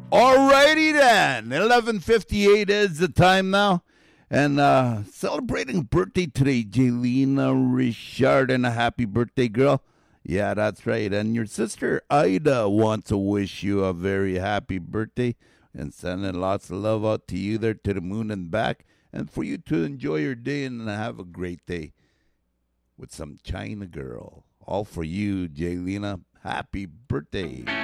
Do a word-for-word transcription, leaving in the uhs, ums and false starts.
Alrighty then. eleven fifty-eight is the time now. And uh, celebrating birthday today, Jaylena Richard, and a happy birthday, girl. Yeah, that's right. And your sister Ida wants to wish you a very happy birthday and sending lots of love out to you there to the moon and back. And for you to enjoy your day and have a great day with some China girl. All for you, Jaylena. Happy birthday.